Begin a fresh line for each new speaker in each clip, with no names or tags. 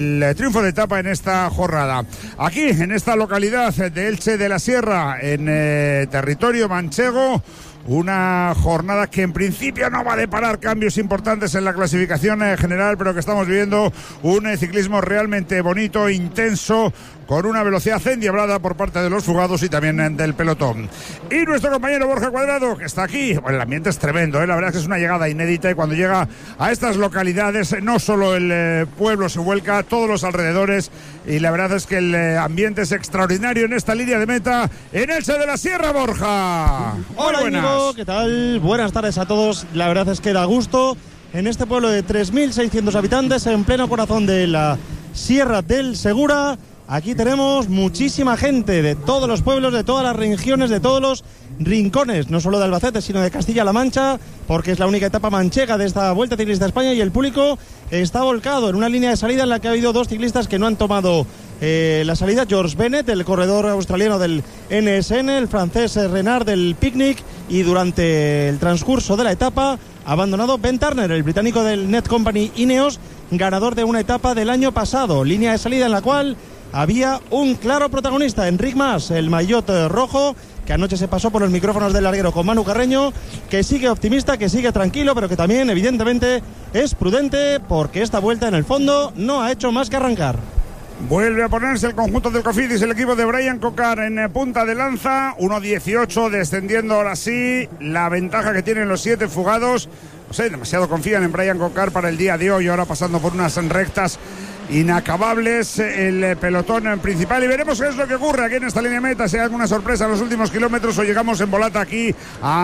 El triunfo de etapa en esta jornada. Aquí, en esta localidad de Elche de la Sierra, en territorio manchego, una jornada que en principio no va a deparar cambios importantes en la clasificación general, pero que estamos viviendo un ciclismo realmente bonito, intenso, con una velocidad endiablada por parte de los fugados y también del pelotón. Y nuestro compañero Borja Cuadrado, que está aquí. Bueno, el ambiente es tremendo, la verdad es que es una llegada inédita, y cuando llega a estas localidades no solo el pueblo se vuelca, todos los alrededores, y la verdad es que el ambiente es extraordinario en esta línea de meta en Elche de la Sierra. Borja,
hola Íñigo, ¿qué tal? Buenas tardes a todos. La verdad es que da gusto en este pueblo de 3.600 habitantes, en pleno corazón de la Sierra del Segura. Aquí tenemos muchísima gente de todos los pueblos, de todas las regiones, de todos los rincones, no solo de Albacete, sino de Castilla-La Mancha, porque es la única etapa manchega de esta Vuelta Ciclista a España, y el público está volcado en una línea de salida en la que ha habido dos ciclistas que no han tomado la salida. George Bennett, el corredor australiano del NSN, el francés Renard del Picnic, y durante el transcurso de la etapa ha abandonado Ben Turner, el británico del Net Company Ineos, ganador de una etapa del año pasado. Línea de salida en la cual había un claro protagonista, Enric Mas, el maillot rojo, que anoche se pasó por los micrófonos del larguero con Manu Carreño, que sigue optimista, que sigue tranquilo, pero que también evidentemente es prudente, porque esta vuelta en el fondo no ha hecho más que arrancar.
Vuelve a ponerse el conjunto del Cofidis, el equipo de Brian Cocar en punta de lanza, 1.18, descendiendo ahora sí la ventaja que tienen los 7 fugados. No sé, demasiado confían en Brian Cocar para el día de hoy, ahora pasando por unas rectas inacabables el pelotón principal, y veremos qué es lo que ocurre aquí en esta línea de meta, si hay alguna sorpresa en los últimos kilómetros o llegamos en volata aquí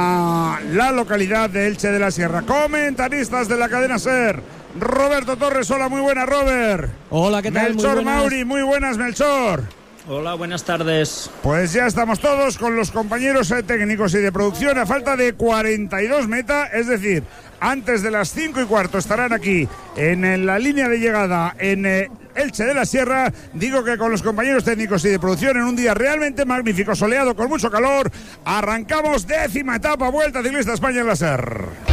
a la localidad de Elche de la Sierra. Comentaristas de la cadena SER: Roberto Torres, hola, muy buenas, Robert.
Hola, ¿qué tal?
Melchor Mauri, muy buenas, Melchor.
Hola, buenas tardes.
Pues ya estamos todos con los compañeros técnicos y de producción a falta de 42 meta, es decir, antes de las 5:15 estarán aquí en la línea de llegada en Elche de la Sierra. Digo que con los compañeros técnicos y de producción en un día realmente magnífico, soleado, con mucho calor. Arrancamos 10ª etapa, Vuelta Ciclista a España en la SER.